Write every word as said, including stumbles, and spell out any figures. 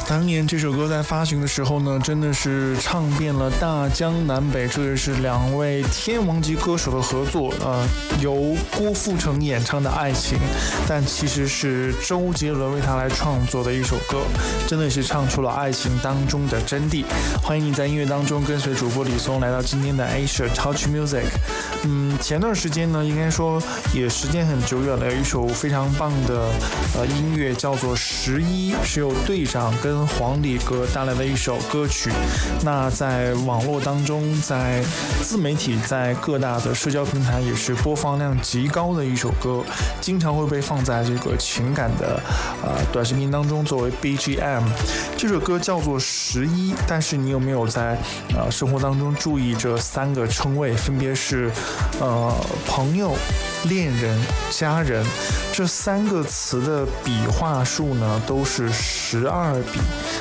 当年这首歌在发行的时候呢，真的是唱遍了大江南北，这也是两位天王级歌手的合作，呃，由郭富城演唱的《爱情》，但其实是周杰伦为他来创作的一首歌，真的是唱出了爱情当中的真谛。欢迎你在音乐当中跟随主播李松来到今天的 Asia Touch Music。嗯，前段时间呢，应该说也时间很久远了，有一首非常棒的呃音乐叫做《十一》，是由队长跟黄礼格带来的一首歌曲。那在网络当中，在自媒体，在各大的社交平台也是播放量极高的一首歌，经常会被放在这个情感的呃短视频当中作为 B G M。这首歌叫做《十一》，但是你有没有在呃生活当中注意这三个称谓，分别是呃朋友、恋人、家人，这三个词的笔画数呢都是十二笔。